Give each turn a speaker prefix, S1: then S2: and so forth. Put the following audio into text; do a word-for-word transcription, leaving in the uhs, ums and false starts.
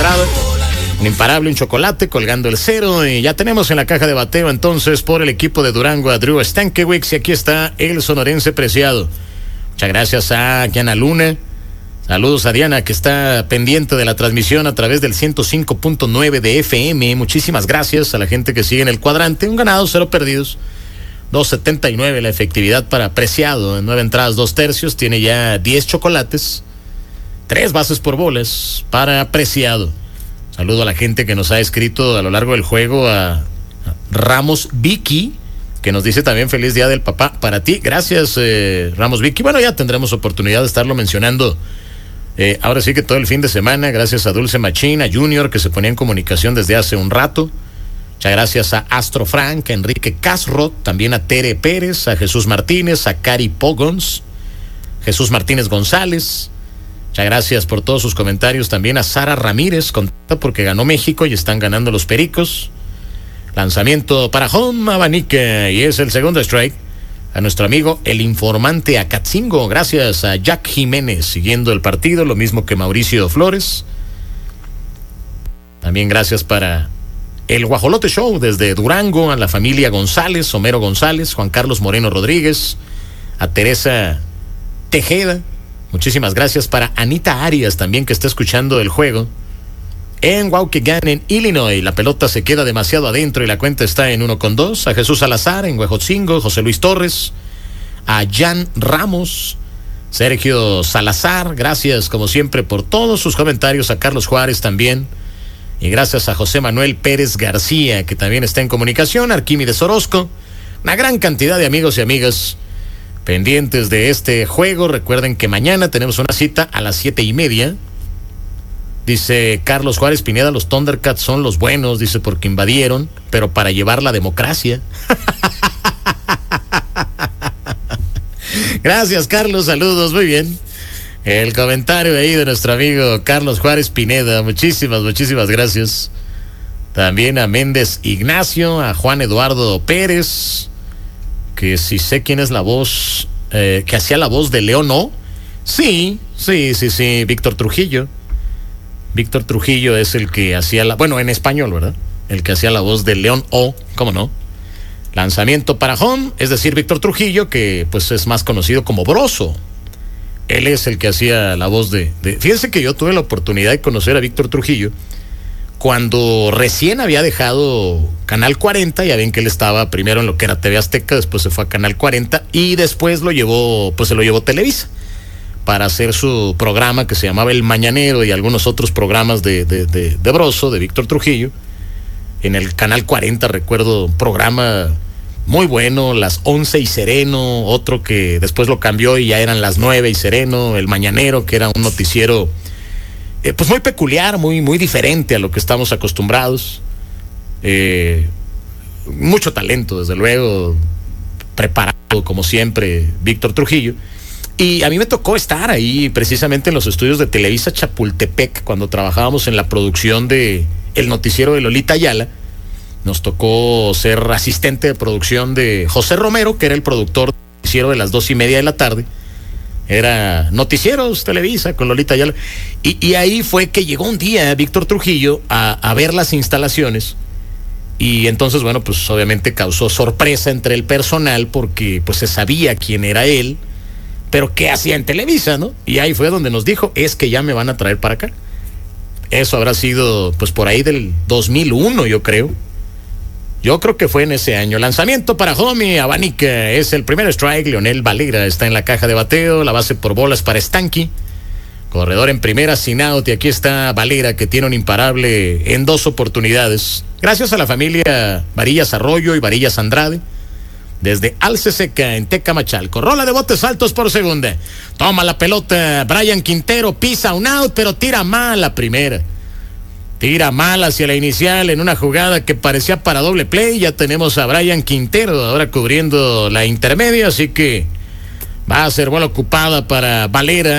S1: temporada. Un imparable, un chocolate colgando el cero. Y ya tenemos en la caja de bateo entonces por el equipo de Durango a Drew Stankiewicz. Y aquí está el sonorense preciado. Muchas gracias a Diana Luna. Saludos a Diana, que está pendiente de la transmisión a través del ciento cinco punto nueve de F M. Muchísimas gracias a la gente que sigue en el cuadrante. Un ganado, cero perdidos. dos setenta y nueve la efectividad para Preciado. En nueve entradas, dos tercios. Tiene ya diez chocolates. Tres bases por bolas para Preciado. Saludo a la gente que nos ha escrito a lo largo del juego. A Ramos Vicky, que nos dice también feliz día del papá para ti. Gracias, eh, Ramos Vicky. Bueno, ya tendremos oportunidad de estarlo mencionando. Eh, ahora sí que todo el fin de semana. Gracias a Dulce Machín, a Junior, que se ponía en comunicación desde hace un rato. Muchas gracias a Astro Frank, a Enrique Casrot, también a Tere Pérez, a Jesús Martínez, a Cari Pogons, Jesús Martínez González. Muchas gracias por todos sus comentarios. También a Sara Ramírez, contenta porque ganó México y están ganando los Pericos. Lanzamiento para home, abanica, y es el segundo strike. A nuestro amigo el informante Acatzingo. Gracias a Jack Jiménez, siguiendo el partido, lo mismo que Mauricio Flores. También gracias para el Guajolote Show desde Durango, a la familia González, Homero González, Juan Carlos Moreno Rodríguez, a Teresa Tejeda. Muchísimas gracias para Anita Arias también, que está escuchando el juego en Waukegan, en Illinois. La pelota se queda demasiado adentro y la cuenta está en uno con dos. A Jesús Salazar en Huejotzingo, José Luis Torres, a Jan Ramos, Sergio Salazar, gracias como siempre por todos sus comentarios. A Carlos Juárez también. Y gracias a José Manuel Pérez García, que también está en comunicación. Arquímedes Orozco. Una gran cantidad de amigos y amigas pendientes de este juego. Recuerden que mañana tenemos una cita a las siete y media. Dice Carlos Juárez Pineda, los Thundercats son los buenos, dice, porque invadieron, pero para llevar la democracia. Gracias, Carlos, saludos, muy bien. El comentario ahí de nuestro amigo Carlos Juárez Pineda, muchísimas, muchísimas gracias. También a Méndez Ignacio, a Juan Eduardo Pérez, que si sé quién es la voz, eh, que hacía la voz de León O. Sí, sí, sí, sí, Víctor Trujillo. Víctor Trujillo es el que hacía la, bueno, en español, ¿verdad? El que hacía la voz de León O, ¿cómo no? Lanzamiento para home, es decir, Víctor Trujillo, que pues es más conocido como Broso. Él es el que hacía la voz de, de... Fíjense que yo tuve la oportunidad de conocer a Víctor Trujillo cuando recién había dejado Canal cuarenta. Ya ven que él estaba primero en lo que era T V Azteca, después se fue a Canal cuarenta y después lo llevó, pues se lo llevó Televisa para hacer su programa que se llamaba El Mañanero y algunos otros programas de, de, de, de Broso, de Víctor Trujillo. En el Canal cuarenta recuerdo un programa muy bueno, Las once y Sereno, otro que después lo cambió y ya eran Las nueve y Sereno, El Mañanero, que era un noticiero eh, pues muy peculiar, muy, muy diferente a lo que estamos acostumbrados. Eh, mucho talento, desde luego, preparado como siempre, Víctor Trujillo. Y a mí me tocó estar ahí precisamente en los estudios de Televisa Chapultepec cuando trabajábamos en la producción de el noticiero de Lolita Ayala. Nos tocó ser asistente de producción de José Romero, que era el productor del noticiero de las dos y media de la tarde. Era Noticieros Televisa con Lolita Ayala. Y, y ahí fue que llegó un día Víctor Trujillo a, a ver las instalaciones. Y entonces, bueno, pues obviamente causó sorpresa entre el personal porque pues se sabía quién era él, pero qué hacía en Televisa, ¿no? Y ahí fue donde nos dijo, es que ya me van a traer para acá. Eso habrá sido pues por ahí del dos mil uno, yo creo. Yo creo que fue en ese año. Lanzamiento para Homie, abanica, es el primer strike. Leonel Valera está en la caja de bateo. La base por bolas para Stanky. Corredor en primera, sin out. Y aquí está Valera, que tiene un imparable en dos oportunidades. Gracias a la familia Varillas Arroyo y Varillas Andrade. Desde Alce Seca, en Tecamachalco. Rola de botes altos por segunda. Toma la pelota Brian Quintero, pisa un out, pero tira mal la primera. Tira mal hacia la inicial en una jugada que parecía para doble play. Ya tenemos a Brian Quintero ahora cubriendo la intermedia, así que va a ser bola ocupada para Valera.